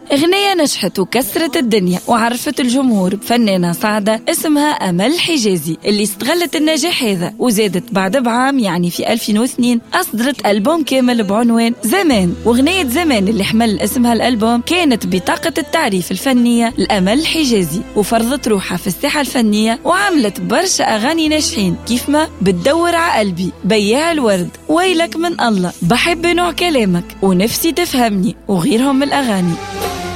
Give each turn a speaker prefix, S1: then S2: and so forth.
S1: أغنية نجحت وكسرت الدنيا وعرفت الجمهور بفنانة صاعدة اسمها أمل حجازي، اللي استغلت النجاح هذا وزادت بعد بعام يعني في 2002 أصدرت ألبوم كامل بعنوان زمان. وأغنية زمان اللي حمل اسمها الألبوم كانت بطاقة التعريف الفنية لأمل حجازي، وفرضت روحها في الساحة الفنية وعملت برشا أغاني ناجحين كيف ما بتدور على قلبي، بياع الورد، ويلك من الله، بحب نوع كلامك، ونفسي تفهمني، وغيرهم من الأغاني.